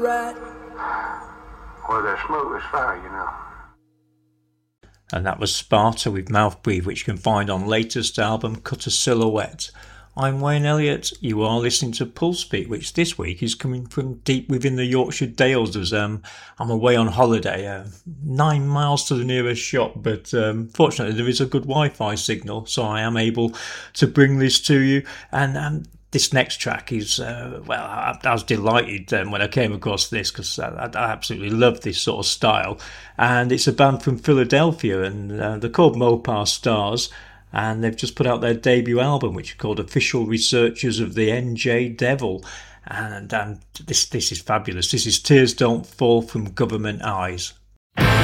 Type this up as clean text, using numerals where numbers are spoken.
Right. Where there's smoke, there's fire, you know. And that was Sparta with Mouth Breathe, which you can find on latest album Cut a Silhouette. I'm Wayne Elliott. You are listening to Pulsebeat, which this week is coming from deep within the Yorkshire Dales. As I'm away on holiday, 9 miles to the nearest shop, but fortunately there is a good Wi-Fi signal, so I am able to bring this to you. And this next track is, I was delighted when I came across this because I absolutely love this sort of style. And it's a band from Philadelphia, and they're called Mopar Stars, and they've just put out their debut album, which is called Official Researchers of the NJ Devil. And this is fabulous. This is Tears Don't Fall from Government Eyes.